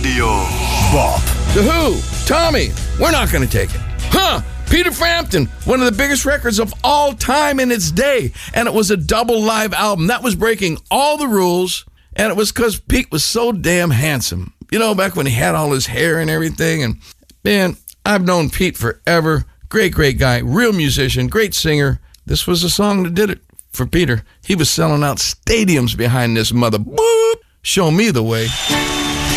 Radio. Bop. The Who, Tommy, we're not going to take it. Peter Frampton, one of the biggest records of all time in its day. And it was a double live album. That was breaking all the rules. And it was because Pete was so damn handsome. You know, back when he had all his hair and everything. And, man, I've known Pete forever. Great, great guy. Real musician. Great singer. This was a song that did it for Peter. He was selling out stadiums behind this mother. Boop. Show me the way.